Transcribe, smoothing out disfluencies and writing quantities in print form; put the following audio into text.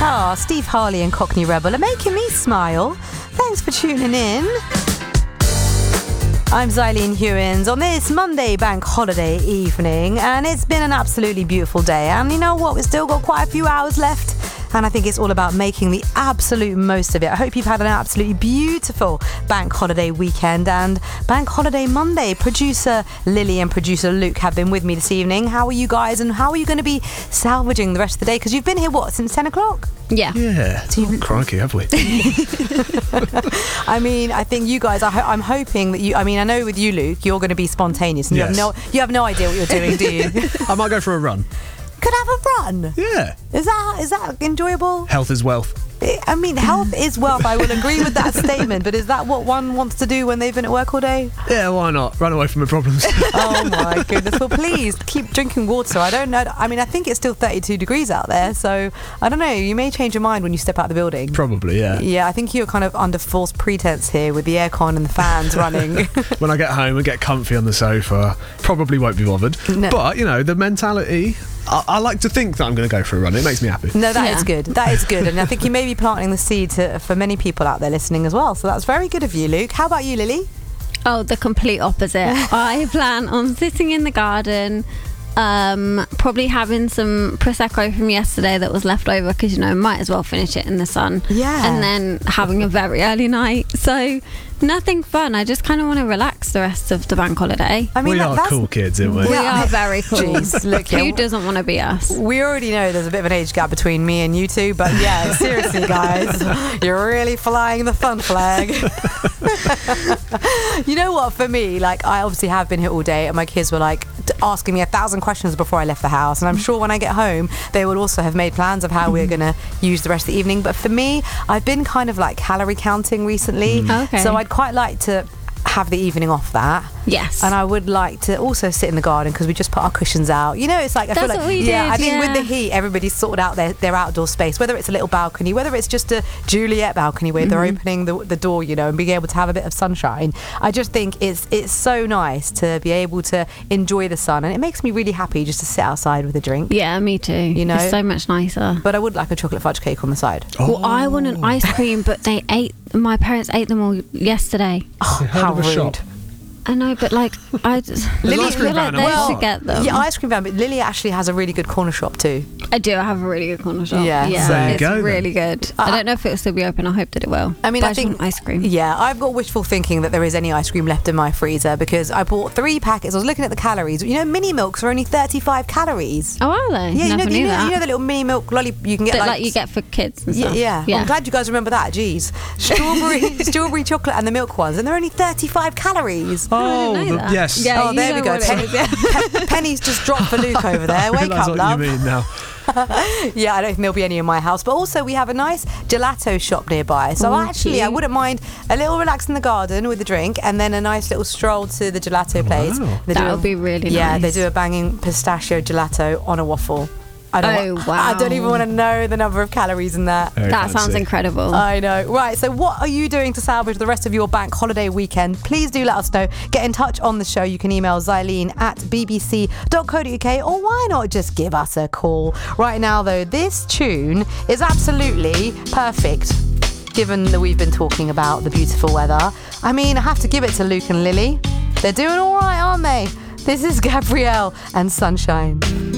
Steve Harley and Cockney Rebel are making me smile. Thanks for tuning in. I'm Xylene Hewins on this Monday bank holiday evening, and it's been an absolutely beautiful day. And you know what? We've still got quite a few hours left, and I think it's all about making the absolute most of it. I hope you've had an absolutely beautiful bank holiday weekend and bank holiday Monday. Producer Lily and producer Luke have been with me this evening. How are you guys, and how are you going to be salvaging the rest of the day? Because you've been here, since 10 o'clock? Yeah. Crikey, have we? I mean, I think you guys, I'm hoping that I know with you, Luke, you're going to be spontaneous, and Yes. you have no idea what you're doing, do you? I might go for a run. Could have a run. Yeah. Is that enjoyable? Health is wealth. I mean, health is wealth. I will agree with that statement, but is that what one wants to do when they've been at work all day? Yeah, why not? Run away from the problems. Oh my goodness. Well, please keep drinking water. I don't know. I mean, I think it's still 32 degrees out there, so I don't know. You may change your mind when you step out of the building. Probably, yeah. Yeah, I think you're kind of under false pretense here with the aircon and the fans running. When I get home and get comfy on the sofa, probably won't be bothered. No. But, the mentality, I like to think that I'm going to go for a run. It makes me happy. No, that is good. That is good. And I think you may be planting the seed for many people out there listening as well. So that's very good of you, Luke. How about you, Lily? Oh, the complete opposite. I plan on sitting in the garden, probably having some Prosecco from yesterday that was left over because, might as well finish it in the sun. Yeah. And then having a very early night. So nothing fun. I just kind of want to relax the rest of the bank holiday. I mean, we are that's cool kids, aren't we? We are very cool. Jeez, look, Who doesn't want to be us? We already know there's a bit of an age gap between me and you two, but yeah, seriously, guys, you're really flying the fun flag. You know what? For me, I obviously have been here all day, and my kids were asking me 1,000 questions before I left the house, and I'm sure when I get home, they will also have made plans of how we're going to use the rest of the evening. But for me, I've been kind of calorie counting recently, Okay. so I'd quite like to have the evening off that. Yes. And I would like to also sit in the garden because we just put our cushions out. It's I feel what we I did, think with the yeah. heat, everybody's sorted out their outdoor space, whether it's a little balcony, whether it's just a Juliet balcony where they're opening the door, and being able to have a bit of sunshine. I just think it's so nice to be able to enjoy the sun, and it makes me really happy just to sit outside with a drink. Yeah, me too. It's so much nicer. But I would like a chocolate fudge cake on the side. Well, I want an ice cream, but my parents ate them all yesterday. Oh, Heard how of a rude. shop? I know, but I just Lily- ice cream feel like van, they well, should get them. Yeah, ice cream van, but Lily actually has a really good corner shop too. I do. I have a really good corner shop. Yeah, yeah, so- There you it's go then. really good. I don't know if it'll still be open. I hope that it will. I mean, But I think just want ice cream. Yeah, I've got wishful thinking that there is any ice cream left in my freezer because I bought 3 packets. I was looking at the calories. Mini milks are only 35 calories. Oh, are they? Yeah, Never knew that. you know the little mini milk lolly you can get That you get for kids and stuff. Yeah. I'm glad you guys remember that. Jeez, strawberry chocolate and the milk ones, and they're only 35 calories. Oh, didn't know that. yes. Yeah, Oh, you there we know go. what it is, yeah. Penny's just dropped for Luke over there. I Wake realise up, what love. you mean now. Yeah, I don't think there'll be any in my house. But also, we have a nice gelato shop nearby. So Ooh, actually, I cute. wouldn't mind a little relax in the garden with a drink and then a nice little stroll to the gelato place. Wow. They That do would be really Yeah, nice. they do a banging pistachio gelato on a waffle. I wow. don't even want to know the number of calories in that. Very That sounds fancy. incredible. I know. Right, so what are you doing to salvage the rest of your bank holiday weekend? Please do let us know. Get in touch on the show. You can email xylene@bbc.co.uk, or why not just give us a call? Right now, though, this tune is absolutely perfect, given that we've been talking about the beautiful weather. I mean, I have to give it to Luke and Lily. They're doing all right, aren't they? This is Gabrielle and Sunshine.